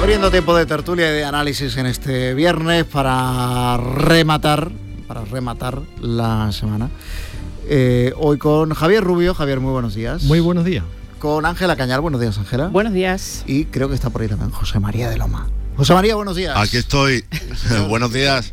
Abriendo tiempo de tertulia y de análisis en este viernes para rematar la semana. Hoy con Javier Rubio. Javier, muy buenos días. Muy buenos días. Con Ángela Cañar. Buenos días, Ángela. Buenos días. Y creo que está por ahí también José María de Loma. José María, buenos días. Aquí estoy. Buenos días.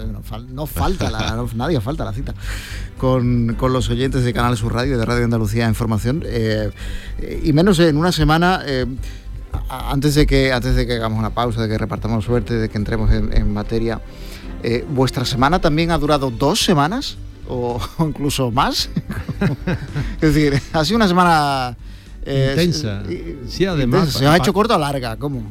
Nadie falta la cita con los oyentes de Canal Sur Radio y de Radio Andalucía Información. Y menos en una semana, antes de que hagamos una pausa, de que repartamos suerte, de que entremos en materia. ¿Vuestra semana también ha durado 2 semanas? ¿O incluso más? Es decir, ha sido una semana... intensa. Sí, además... Intensa. ¿Se os ha hecho corta o larga? ¿Cómo?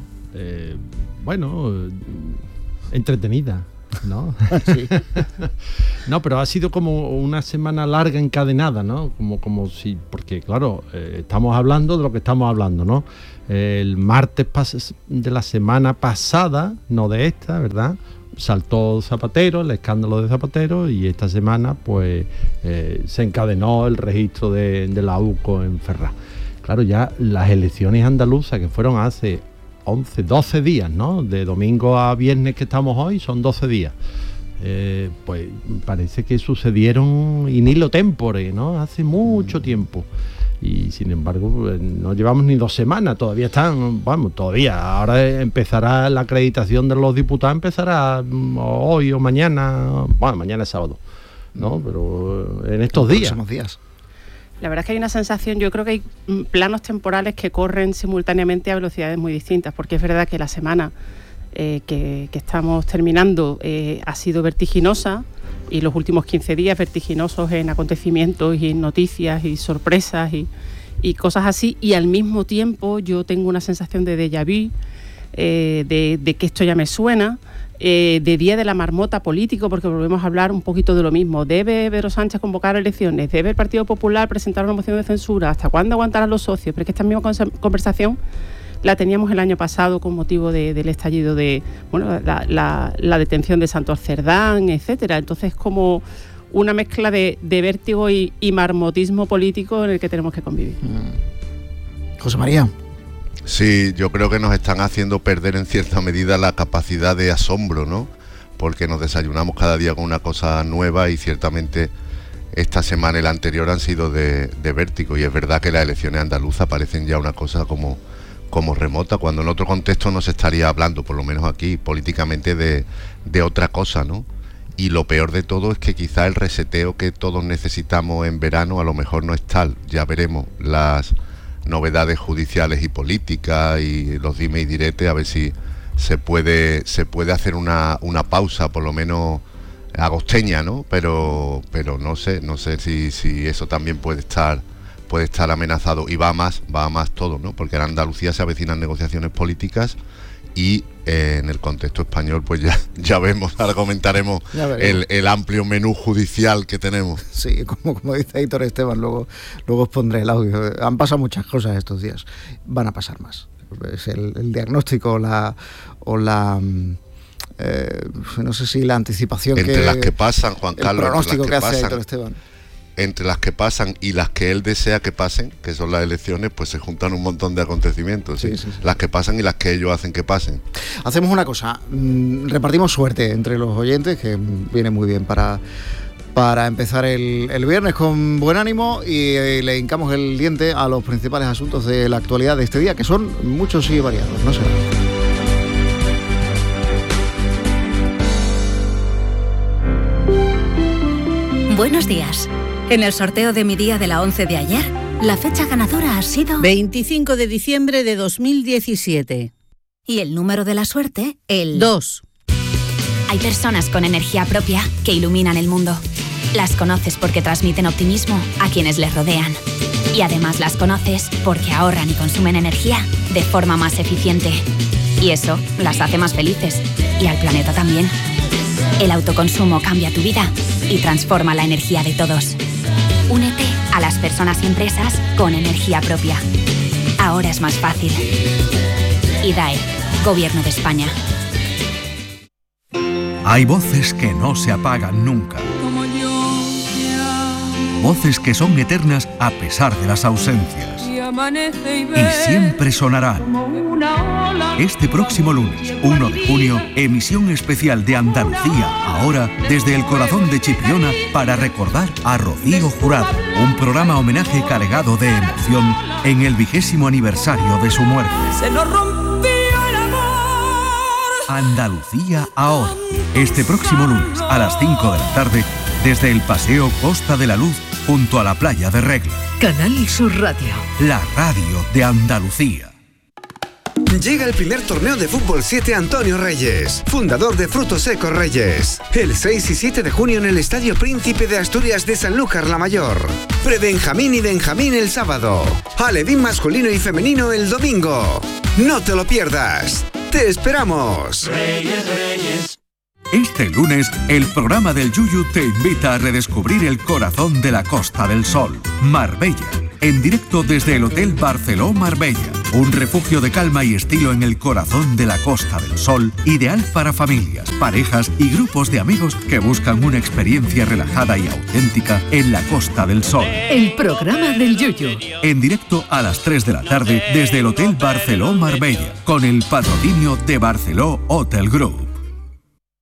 Bueno, entretenida, ¿no? Sí. No, pero ha sido como una semana larga encadenada, ¿no? Como si... Porque, claro, estamos hablando de lo que estamos hablando, ¿no? El martes de la semana pasada, no de esta, ¿verdad?, saltó Zapatero, el escándalo de Zapatero, y esta semana pues se encadenó el registro de la UCO en Ferraz. Claro, ya las elecciones andaluzas, que fueron hace 12 días, ¿no? De domingo a viernes que estamos hoy, son 12 días. Pues parece que sucedieron in illo tempore, ¿no? Hace mucho tiempo. Y sin embargo no llevamos ni 2 semanas, todavía están, ahora empezará la acreditación de los diputados, empezará hoy o mañana, mañana es sábado, ¿no? Pero en estos días. La verdad es que hay una sensación, yo creo que hay planos temporales que corren simultáneamente a velocidades muy distintas, porque es verdad que la semana que estamos terminando ha sido vertiginosa, y los últimos 15 días vertiginosos en acontecimientos y en noticias y sorpresas y cosas así, y al mismo tiempo yo tengo una sensación de déjà vu, de que esto ya me suena, de día de la marmota político, porque volvemos a hablar un poquito de lo mismo. ¿Debe Pedro Sánchez convocar elecciones? ¿Debe el Partido Popular presentar una moción de censura? ¿Hasta cuándo aguantarán los socios? Pero es que esta misma conversación la teníamos el año pasado con motivo del estallido de la detención de Santos Cerdán, etcétera. Entonces, como una mezcla de vértigo y marmotismo político en el que tenemos que convivir. José María. Sí, yo creo que nos están haciendo perder en cierta medida la capacidad de asombro, ¿no? Porque nos desayunamos cada día con una cosa nueva, y ciertamente esta semana y la anterior han sido de vértigo, y es verdad que las elecciones andaluzas parecen ya una cosa como remota, cuando en otro contexto no se estaría hablando, por lo menos aquí, políticamente, de otra cosa, ¿no? Y lo peor de todo es que quizá el reseteo que todos necesitamos en verano a lo mejor no es tal. Ya veremos las novedades judiciales y políticas y los dime y direte, a ver si se puede hacer una pausa, por lo menos agosteña, ¿no? Pero no sé si eso también puede estar amenazado, y va más todo, ¿no? Porque en Andalucía se avecinan negociaciones políticas, y en el contexto español pues ya vemos, ahora comentaremos el amplio menú judicial que tenemos. Sí, como dice Héctor Esteban, luego os pondré el audio. Han pasado muchas cosas estos días, van a pasar más. Es el diagnóstico o la no sé si la anticipación entre las que pasan, Juan Carlos, el pronóstico que hace Héctor Esteban. Entre las que pasan y las que él desea que pasen, que son las elecciones, pues se juntan un montón de acontecimientos, ¿sí? Sí. Las que pasan y las que ellos hacen que pasen. Hacemos una cosa, repartimos suerte entre los oyentes, que viene muy bien para empezar el viernes con buen ánimo, y le hincamos el diente a los principales asuntos de la actualidad de este día, que son muchos y variados, no sé. Buenos días. En el sorteo de mi día de la 11 de ayer, la fecha ganadora ha sido 25 de diciembre de 2017. Y el número de la suerte, el 2. Hay personas con energía propia que iluminan el mundo. Las conoces porque transmiten optimismo a quienes les rodean. Y además las conoces porque ahorran y consumen energía de forma más eficiente. Y eso las hace más felices. Y al planeta también. El autoconsumo cambia tu vida y transforma la energía de todos. Únete a las personas y empresas con energía propia. Ahora es más fácil. IDAE, Gobierno de España. Hay voces que no se apagan nunca. Voces que son eternas a pesar de las ausencias. y siempre sonarán. Este próximo lunes, 1 de junio, emisión especial de Andalucía Ahora, desde el corazón de Chipiona, para recordar a Rocío Jurado. Un programa homenaje cargado de emoción en el 20º aniversario de su muerte. Se nos rompió el amor. Andalucía Ahora, este próximo lunes a las 5 de la tarde, desde el Paseo Costa de la Luz, junto a la playa de Regla. Canal Sur Radio. La radio de Andalucía. Llega el primer torneo de fútbol 7 Antonio Reyes, fundador de Frutos Secos Reyes. El 6 y 7 de junio en el Estadio Príncipe de Asturias de Sanlúcar la Mayor. Pre-Benjamín y Benjamín el sábado. Alevín masculino y femenino el domingo. No te lo pierdas. ¡Te esperamos! Reyes, Reyes. Este lunes, el programa del Yuyu te invita a redescubrir el corazón de la Costa del Sol, Marbella, en directo desde el Hotel Barceló Marbella, un refugio de calma y estilo en el corazón de la Costa del Sol, ideal para familias, parejas y grupos de amigos que buscan una experiencia relajada y auténtica en la Costa del Sol. El programa del Yuyu. En directo a las 3 de la tarde desde el Hotel Barceló Marbella, con el patrocinio de Barceló Hotel Group.